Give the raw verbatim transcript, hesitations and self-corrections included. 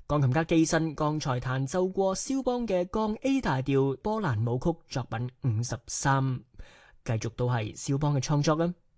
鋼琴家基辛剛才彈奏過肖邦嘅降 A 大調波蘭舞曲作品五十三，繼續都係肖邦嘅創作啊。